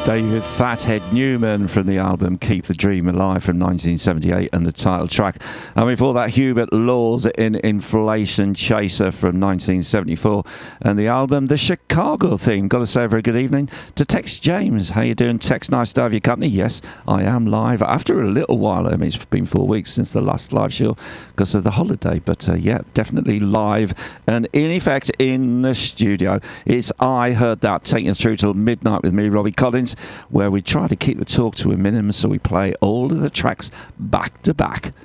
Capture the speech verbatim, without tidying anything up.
David Fathead Newman from the album Keep the Dream Alive from nineteen seventy-eight and the title track. And before that, Hubert Laws in Inflation Chaser from nineteen seventy-four and the album The Chicago Theme. Got to say a very good evening to Tex James. How you doing, Tex? Nice to have your company. Yes, I am live after a little while. I mean, it's been four weeks since the last live show because of the holiday. But uh, yeah, definitely live and in effect in the studio. It's I Heard That, taking us through till midnight with me, Robbie Collins, where we try to keep the talk to a minimum, so we play all of the tracks back to back.